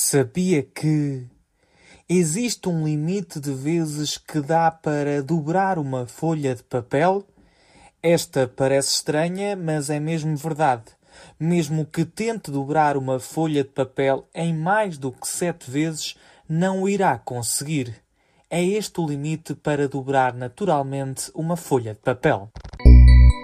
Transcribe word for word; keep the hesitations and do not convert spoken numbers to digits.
Sabia que existe um limite de vezes que dá para dobrar uma folha de papel? Esta parece estranha, mas é mesmo verdade. Mesmo que tente dobrar uma folha de papel em mais do que sete vezes, não o irá conseguir. É este o limite para dobrar naturalmente uma folha de papel.